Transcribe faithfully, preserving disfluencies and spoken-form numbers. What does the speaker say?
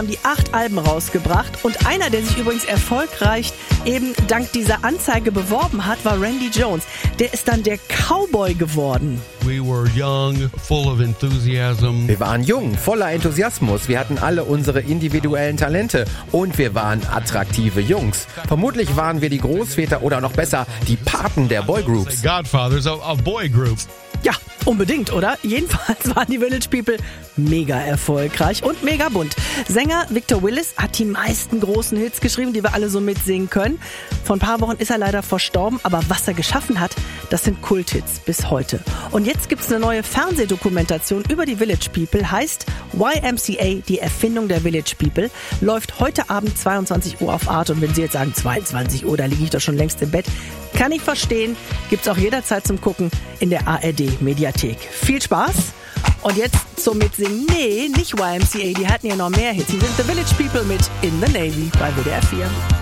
haben die acht Alben rausgebracht und einer, der sich übrigens erfolgreich eben dank dieser Anzeige beworben hat, war Randy Jones. Der ist dann der Cowboy geworden. We were young, full of enthusiasm. Wir waren jung, voller Enthusiasmus. Wir hatten alle unsere individuellen Talente und wir waren attraktive Jungs. Vermutlich waren wir die Großväter oder noch besser, die Paten der Boygroups. Godfathers of, of boy groups. Ja, unbedingt, oder? Jedenfalls waren die Village People mega erfolgreich und mega bunt. Sänger Victor Willis hat die meisten großen Hits geschrieben, die wir alle so mitsingen können. Vor ein paar Wochen ist er leider verstorben, aber was er geschaffen hat, das sind Kulthits bis heute. Und jetzt gibt's eine neue Fernsehdokumentation über die Village People, heißt Y M C A, die Erfindung der Village People, läuft heute Abend zweiundzwanzig Uhr auf Arte. Und wenn Sie jetzt sagen zweiundzwanzig Uhr, da liege ich doch schon längst im Bett, kann ich verstehen, gibt's auch jederzeit zum Gucken in der A R D Mediathek. Viel Spaß! Und jetzt zum Mitsingen. Nee, nicht Y M C A, die hatten ja noch mehr Hits. Die sind The Village People mit In the Navy bei W D R vier.